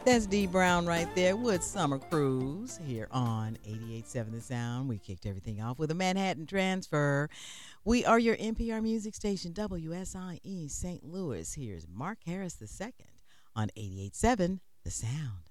That's D Brown right there with Summer Cruise here on 88.7 The Sound. We kicked everything off with a Manhattan Transfer. We are your NPR music station, WSIE St. Louis. Here's Mark Harris II on 88.7 The Sound.